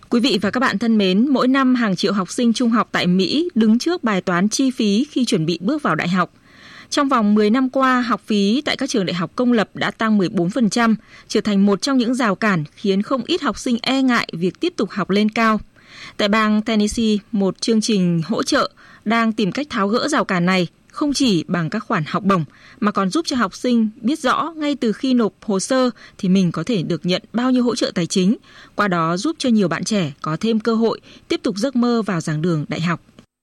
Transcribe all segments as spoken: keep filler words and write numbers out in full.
Quý vị và các bạn thân mến, mỗi năm hàng triệu học sinh trung học tại Mỹ đứng trước bài toán chi phí khi chuẩn bị bước vào đại học. Trong vòng mười năm qua, học phí tại các trường đại học công lập đã tăng mười bốn phần trăm, trở thành một trong những rào cản khiến không ít học sinh e ngại việc tiếp tục học lên cao. Tại bang Tennessee, một chương trình hỗ trợ đang tìm cách tháo gỡ rào cản này, không chỉ bằng các khoản học bổng, mà còn giúp cho học sinh biết rõ ngay từ khi nộp hồ sơ thì mình có thể được nhận bao nhiêu hỗ trợ tài chính, qua đó giúp cho nhiều bạn trẻ có thêm cơ hội tiếp tục giấc mơ vào giảng đường đại học.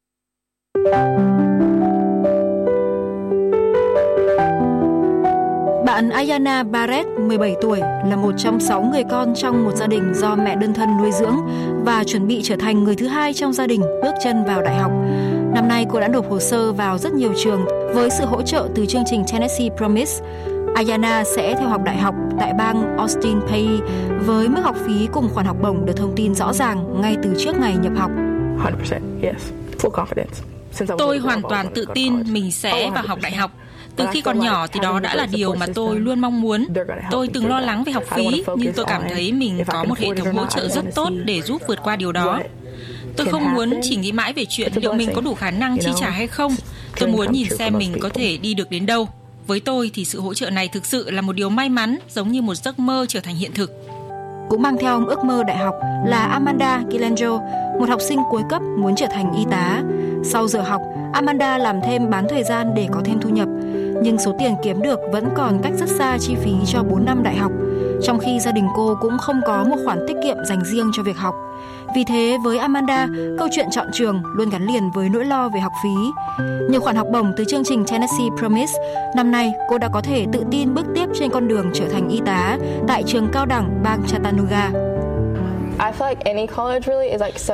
Bạn Ayana Barrett, mười bảy tuổi, là một trong sáu người con trong một gia đình do mẹ đơn thân nuôi dưỡng và chuẩn bị trở thành người thứ hai trong gia đình bước chân vào đại học. Năm nay cô đã nộp hồ sơ vào rất nhiều trường với sự hỗ trợ từ chương trình Tennessee Promise. Ayana sẽ theo học đại học tại bang Austin Peay với mức học phí cùng khoản học bổng được thông tin rõ ràng ngay từ trước ngày nhập học. one hundred percent, yes, full confidence. Tôi hoàn toàn tự tin mình sẽ vào học đại học. Từ khi còn nhỏ thì đó đã là điều mà tôi luôn mong muốn. Tôi từng lo lắng về học phí, nhưng tôi cảm thấy mình có một hệ thống hỗ trợ rất tốt để giúp vượt qua điều đó. Tôi không muốn chỉ nghĩ mãi về chuyện liệu mình có đủ khả năng chi trả hay không. Tôi muốn nhìn xem mình có thể đi được đến đâu. Với tôi thì sự hỗ trợ này thực sự là một điều may mắn, giống như một giấc mơ trở thành hiện thực. Cũng mang theo ước mơ đại học là Amanda Gilangelo, một học sinh cuối cấp muốn trở thành y tá. Sau giờ học, Amanda làm thêm bán thời gian để có thêm thu nhập. Nhưng số tiền kiếm được vẫn còn cách rất xa chi phí cho bốn năm đại học, trong khi gia đình cô cũng không có một khoản tiết kiệm dành riêng cho việc học. Vì thế, với Amanda, câu chuyện chọn trường luôn gắn liền với nỗi lo về học phí. Nhờ khoản học bổng từ chương trình Tennessee Promise, năm nay cô đã có thể tự tin bước tiếp trên con đường trở thành y tá tại trường cao đẳng bang Chattanooga.